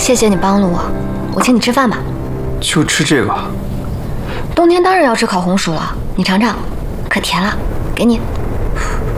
谢谢你帮了我，我请你吃饭吧。 就吃这个？ 冬天当然要吃烤红薯了，你尝尝，可甜了，给你。